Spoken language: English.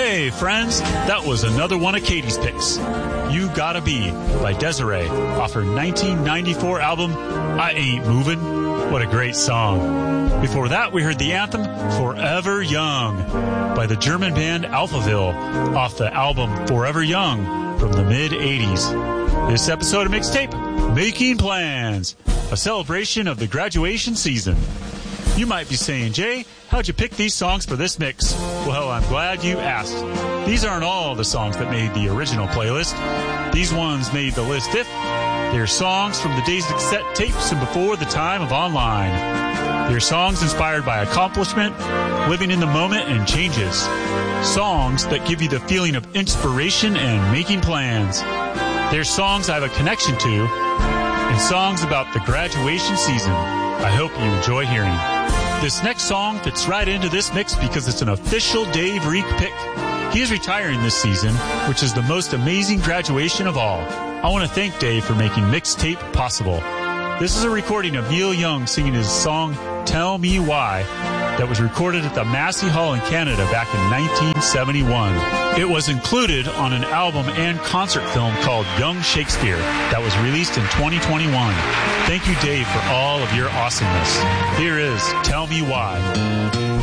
Hey, friends, that was another one of Katie's picks. You Gotta Be by Desiree off her 1994 album, I Ain't Movin'. What a great song. Before that, we heard the anthem Forever Young by the German band Alphaville off the album Forever Young from the mid-'80s. This episode of Mixtape, Making Plans, a celebration of the graduation season. You might be saying, Jay, how'd you pick these songs for this mix? Well, I'm glad you asked. These aren't all the songs that made the original playlist. These ones made the list if they're songs from the days of cassette tapes and before the time of online. They're songs inspired by accomplishment, living in the moment, and changes. Songs that give you the feeling of inspiration and making plans. They're songs I have a connection to, and songs about the graduation season. I hope you enjoy hearing. This next song fits right into this mix because it's an official Dave Reek pick. He is retiring this season, which is the most amazing graduation of all. I want to thank Dave for making Mixtape possible. This is a recording of Neil Young singing his song, Tell Me Why, that was recorded at the Massey Hall in Canada back in 1971. It was included on an album and concert film called Young Shakespeare that was released in 2021. Thank you, Dave, for all of your awesomeness. Here is Tell Me Why.